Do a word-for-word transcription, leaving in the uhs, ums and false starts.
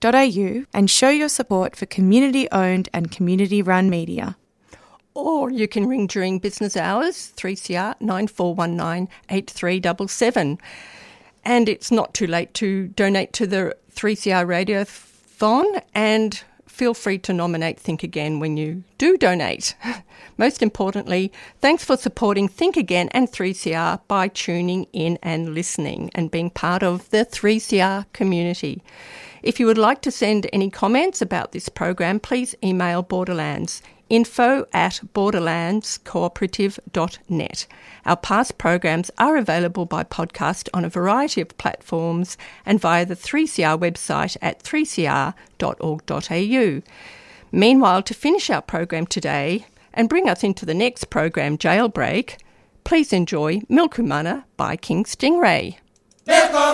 dot a u and show your support for community-owned and community-run media. Or you can ring during business hours, three C R nine four one nine eight three seven seven. And it's not too late to donate to the three C R Radiothon, and feel free to nominate Think Again when you do donate. Most importantly, thanks for supporting Think Again and three C R by tuning in and listening and being part of the three C R community. If you would like to send any comments about this program, please email Borderlands, info at borderlands cooperative dot net. Our past programs are available by podcast on a variety of platforms and via the three C R website at three c r dot org dot a u. Meanwhile, to finish our program today and bring us into the next program, Jailbreak, please enjoy Milkumana by King Stingray.